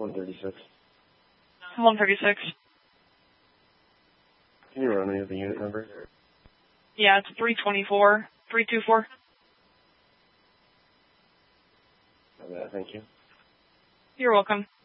136. 136. Can you run me with the unit number? Yeah, it's 324. 324. Thank you. You're welcome.